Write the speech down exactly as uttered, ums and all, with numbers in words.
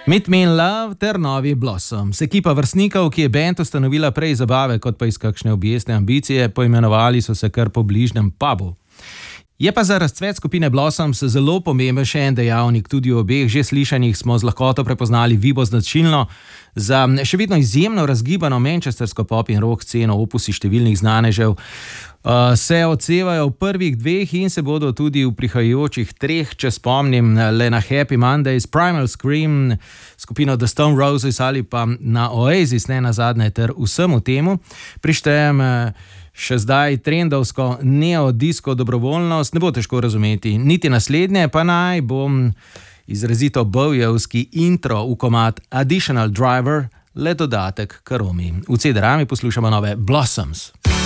Meet Me in Love ter novi Blossoms. Ekipa vrstnikov, ki je band ustanovila prej zabave kot pa iz kakšne objesne ambicije, poimenovali so se kar po bližnjem pubu. Je pa za razcvet skupine Blossoms zelo pomemben še en dejavnik, tudi v obeh že slišanjih smo z lahkoto prepoznali vibo značilno za še vedno izjemno razgibano manchestersko pop in rock sceno, opusi številnih znanežev. Uh, se odsevajo v prvih dveh in se bodo tudi v prihajajočih treh, če spomnim le na Happy Mondays, Primal Scream, skupino The Stone Roses ali pa na Oasis, ne nazadnje, ter vsemu temu prištejem uh, še zdaj trendovsko neodisko dobrovoljnost. Ne bo težko razumeti niti naslednje, pa naj bom izrazito bowjevski intro v komad Additional Driver le dodatek k Romi. V C D R A mi poslušamo nove Blossoms.